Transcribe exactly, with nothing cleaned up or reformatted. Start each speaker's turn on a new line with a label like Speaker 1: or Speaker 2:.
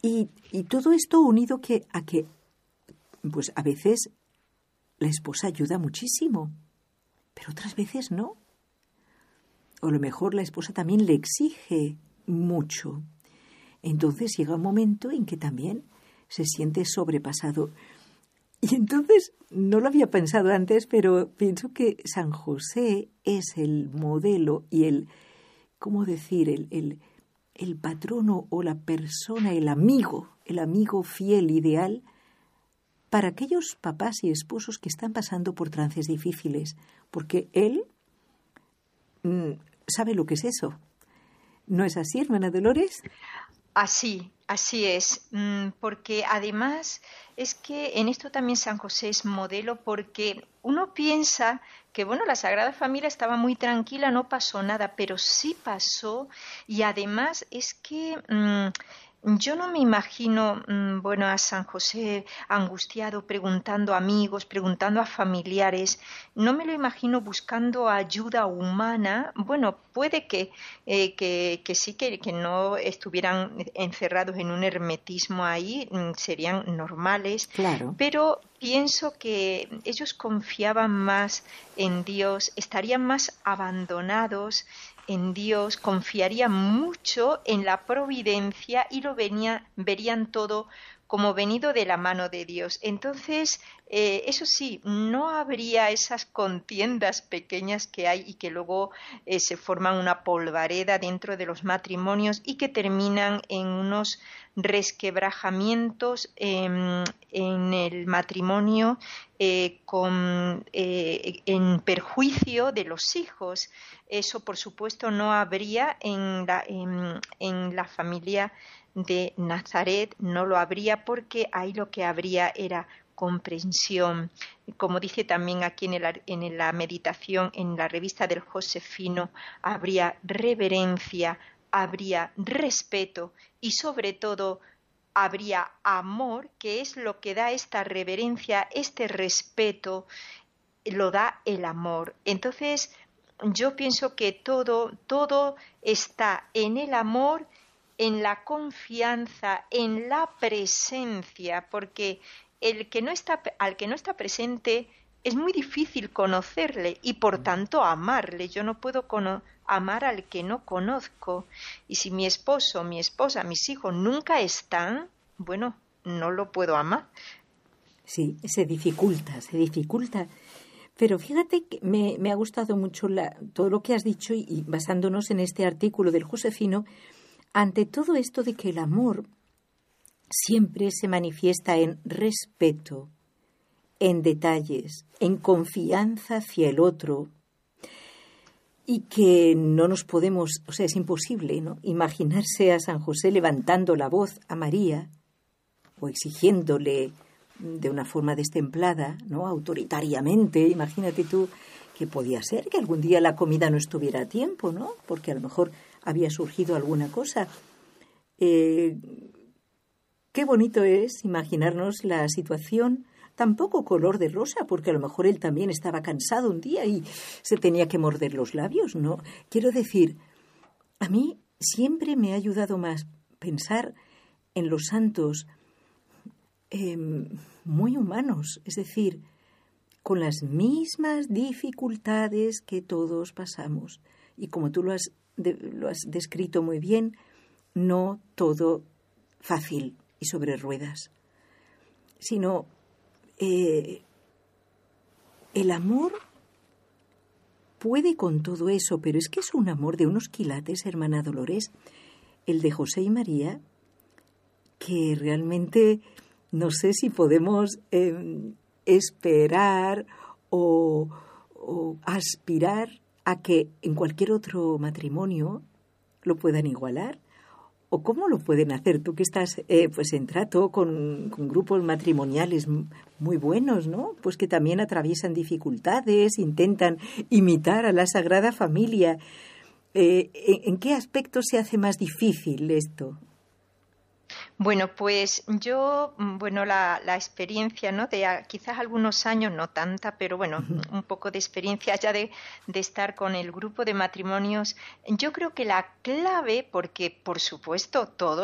Speaker 1: Y, y todo esto unido que, a que, pues a veces la esposa ayuda muchísimo, pero otras veces no. O a lo mejor la esposa también le exige mucho. Entonces llega un momento en que también se siente sobrepasado. Y entonces, no lo había pensado antes, pero pienso que San José es el modelo y el, ¿cómo decir?, el, el, el patrono o la persona, el amigo, el amigo fiel, ideal, para aquellos papás y esposos que están pasando por trances difíciles, porque él mmm, sabe lo que es eso. ¿No es así, hermana Dolores?
Speaker 2: Así, así es, porque además es que en esto también San José es modelo, porque uno piensa que, bueno, la Sagrada Familia estaba muy tranquila, no pasó nada, pero sí pasó, y además es que mmm, yo no me imagino, mmm, bueno, a San José angustiado, preguntando a amigos, preguntando a familiares, no me lo imagino buscando ayuda humana. Bueno, puede que, eh, que, que sí, que, que no estuvieran encerrados en un hermetismo ahí, mmm, serían normales,
Speaker 1: claro.
Speaker 2: Pero pienso que ellos confiaban más en Dios, estarían más abandonados en Dios, confiarían mucho en la providencia y lo venía, verían todo como venido de la mano de Dios. Entonces, eh, eso sí, no habría esas contiendas pequeñas que hay y que luego eh, se forman una polvareda dentro de los matrimonios y que terminan en unos resquebrajamientos eh, en el matrimonio eh, con, eh, en perjuicio de los hijos. Eso, por supuesto, no habría en la, en, en la familia de Nazaret, no lo habría, porque ahí lo que habría era comprensión. Como dice también aquí en, el, en la meditación, en la revista del Josefino, habría reverencia, habría respeto y sobre todo habría amor, que es lo que da esta reverencia, este respeto, lo da el amor. Entonces, yo pienso que todo, todo está en el amor, en la confianza, en la presencia, porque el que no está, al que no está presente es muy difícil conocerle y por tanto amarle. Yo no puedo cono- amar al que no conozco. Y si mi esposo, mi esposa, mis hijos nunca están, bueno, no lo puedo amar.
Speaker 1: Sí, se dificulta, se dificulta. Pero fíjate que me, me ha gustado mucho la, todo lo que has dicho y, y basándonos en este artículo del Josefino, ante todo esto de que el amor siempre se manifiesta en respeto, en detalles, en confianza hacia el otro, y que no nos podemos, o sea, es imposible, ¿no?, imaginarse a San José levantando la voz a María o exigiéndole de una forma destemplada, ¿no?, autoritariamente. Imagínate tú que podía ser que algún día la comida no estuviera a tiempo, ¿no?, porque a lo mejor había surgido alguna cosa. Eh, qué bonito es imaginarnos la situación, tampoco color de rosa, porque a lo mejor él también estaba cansado un día y se tenía que morder los labios, ¿no? Quiero decir, a mí siempre me ha ayudado más pensar en los santos eh, muy humanos, es decir, con las mismas dificultades que todos pasamos. Y como tú lo has, de, lo has descrito muy bien, no todo fácil y sobre ruedas, sino eh, el amor puede con todo eso, pero es que es un amor de unos quilates, hermana Dolores, el de José y María, que realmente no sé si podemos eh, esperar o, o aspirar a que en cualquier otro matrimonio lo puedan igualar. ¿O cómo lo pueden hacer? Tú que estás eh, pues en trato con, con grupos matrimoniales muy buenos, ¿no? Pues que también atraviesan dificultades, intentan imitar a la Sagrada Familia. Eh, ¿en, ¿En qué aspecto se hace más difícil esto?
Speaker 2: Bueno, pues yo, bueno, la, la experiencia, ¿no?, de a, quizás algunos años, no tanta, pero bueno,
Speaker 1: Uh-huh.
Speaker 2: un poco de experiencia ya de, de estar con el grupo de matrimonios, yo creo que la clave, porque por supuesto todos